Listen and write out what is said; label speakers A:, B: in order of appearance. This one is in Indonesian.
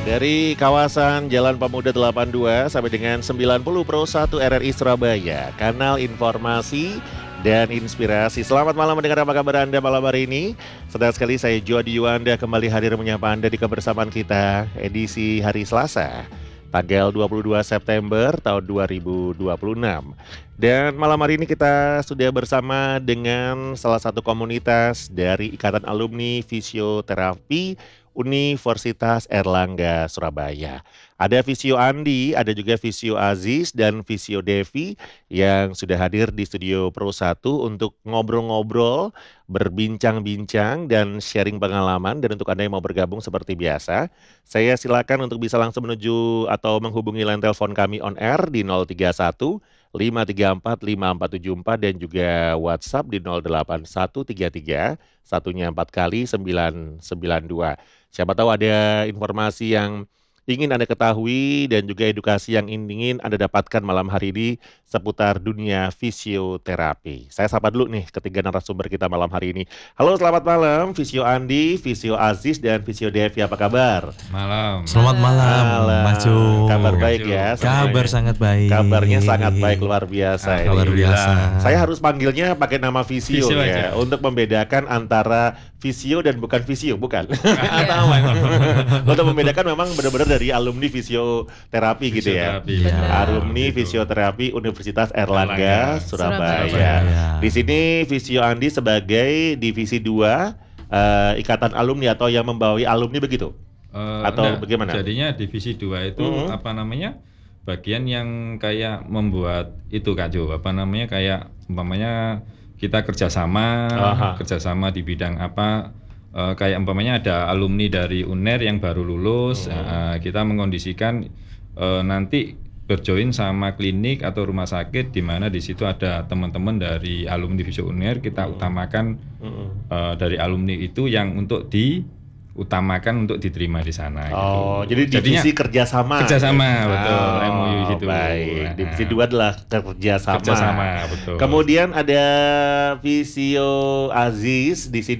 A: Dari kawasan Jalan Pemuda 82 sampai dengan 90 Pro 1 RRI Surabaya, kanal informasi dan inspirasi. Selamat malam mendengar, apa kabar Anda malam hari ini? Senang sekali saya Jody Yuanda kembali hadir menyapa Anda di kebersamaan kita edisi hari Selasa, tanggal 22 September tahun 2026. Dan malam hari ini kita sudah bersama dengan salah satu komunitas dari Ikatan Alumni Fisioterapi Universitas Airlangga Surabaya. Ada Visio Andi, ada juga Visio Aziz dan Visio Devi yang sudah hadir di studio Pro 1 untuk ngobrol-ngobrol, berbincang-bincang dan sharing pengalaman. Dan untuk Anda yang mau bergabung seperti biasa, saya silakan untuk bisa langsung menuju atau menghubungi line telepon kami on air di 031 534 5474 dan juga WhatsApp di 08133 satunya 4 kali 992. Siapa tahu ada informasi yang ingin Anda ketahui dan juga edukasi yang ingin Anda dapatkan malam hari ini seputar dunia fisioterapi. Saya sapa dulu nih ketiga narasumber kita malam hari ini. Halo, selamat malam Visio Andi, Visio Aziz dan Visio Devi, apa kabar?
B: Malam.
C: Selamat malam, Mas Jo.
A: Kabar baik ya?
C: Kabar sangat baik.
A: Kabarnya sangat baik, luar biasa.
C: Luar biasa.
A: Saya harus panggilnya pakai nama Visio ya,
B: aja.
A: untuk membedakan antara Visio dan bukan Visio, bukan? Atau untuk membedakan memang benar-benar dari alumni fisioterapi gitu ya.
C: Ya.
A: Alumni fisioterapi Universitas Airlangga Surabaya.
C: Surabaya.
A: Di sini Visio Andi sebagai divisi 2 Ikatan Alumni atau yang membawahi alumni begitu? Atau bagaimana?
B: Jadinya divisi 2 itu bagian yang kayak membuat itu Kak Jo, kayak umpamanya kita kerjasama di bidang apa, kayak umpamanya ada alumni dari UNER yang baru lulus, kita mengkondisikan nanti berjoin sama klinik atau rumah sakit di mana di situ ada teman-teman dari alumni Visio UNER, kita utamakan dari alumni itu yang untuk diutamakan untuk diterima di sana.
A: Jadi divisi kerjasama.
B: Betul. MOU gitu.
A: Baik. Divisi 2 adalah kerjasama.
B: Betul.
A: Kemudian ada Visio Aziz di sini.